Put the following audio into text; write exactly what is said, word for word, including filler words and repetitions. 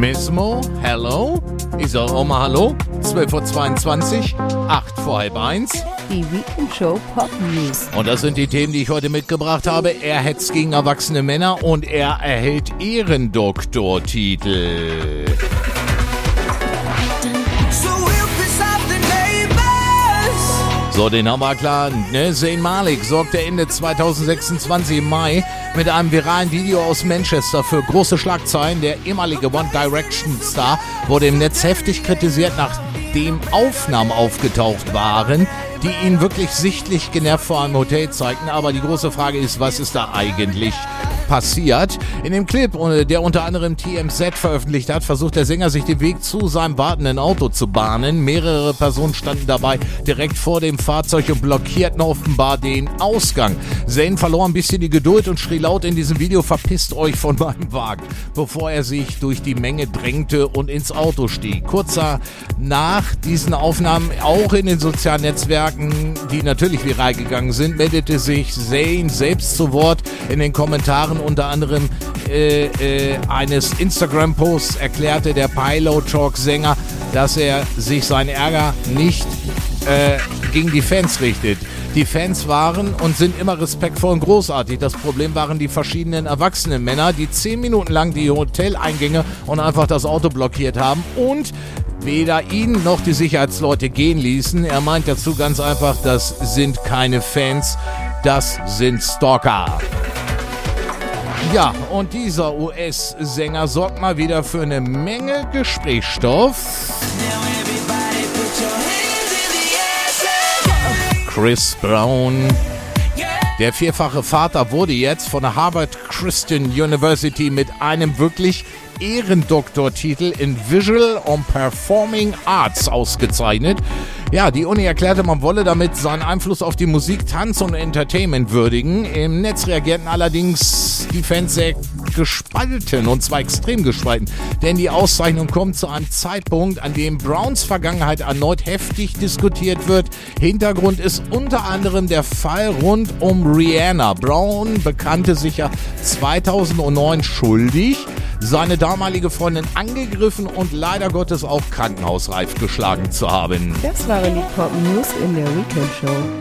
Mismo, hello? Ich sag auch mal hallo. zwölf Uhr zweiundzwanzig, acht vor halb eins. Die Weekend Show Pop News. Und das sind die Themen, die ich heute mitgebracht habe. Er hetzt gegen erwachsene Männer und er erhält Ehrendoktortitel. So, den haben wir klar, ne? Zayn Malik sorgte Ende zweitausendsechsundzwanzig im Mai mit einem viralen Video aus Manchester für große Schlagzeilen. Der ehemalige One Direction Star wurde im Netz heftig kritisiert, nachdem Aufnahmen aufgetaucht waren, die ihn wirklich sichtlich genervt vor einem Hotel zeigten. Aber die große Frage ist, was ist da eigentlich passiert? In dem Clip, der unter anderem T M Z veröffentlicht hat, versucht der Sänger, sich den Weg zu seinem wartenden Auto zu bahnen. Mehrere Personen standen dabei direkt vor dem Fahrzeug und blockierten offenbar den Ausgang. Zayn verlor ein bisschen die Geduld und schrie laut in diesem Video: "Verpisst euch von meinem Wagen", bevor er sich durch die Menge drängte und ins Auto stieg. Kurz nach diesen Aufnahmen, auch in den sozialen Netzwerken, die natürlich viral gegangen sind, meldete sich Zayn selbst zu Wort. In den Kommentaren unter anderem äh, äh, eines Instagram-Posts erklärte der Pilot Talk-Sänger, dass er sich seinen Ärger nicht äh, gegen die Fans richtet. Die Fans waren und sind immer respektvoll und großartig. Das Problem waren die verschiedenen erwachsenen Männer, die zehn Minuten lang die Hoteleingänge und einfach das Auto blockiert haben und weder ihn noch die Sicherheitsleute gehen ließen. Er meint dazu ganz einfach, das sind keine Fans, das sind Stalker. Ja, und dieser U S-Sänger sorgt mal wieder für eine Menge Gesprächsstoff. Chris Brown, der vierfache Vater, wurde jetzt von der Harvard Christian University mit einem wirklich Ehrendoktortitel in Visual and Performing Arts ausgezeichnet. Ja, die Uni erklärte, man wolle damit seinen Einfluss auf die Musik, Tanz und Entertainment würdigen. Im Netz reagierten allerdings die Fans sehr gespalten, und zwar extrem gespalten, denn die Auszeichnung kommt zu einem Zeitpunkt, an dem Browns Vergangenheit erneut heftig diskutiert wird. Hintergrund ist unter anderem der Fall rund um Rihanna. Brown bekannte sich ja zweitausendneun schuldig, seine damalige Freundin angegriffen und leider Gottes auch krankenhausreif geschlagen zu haben. Das waren die Pop News in der Weekend Show.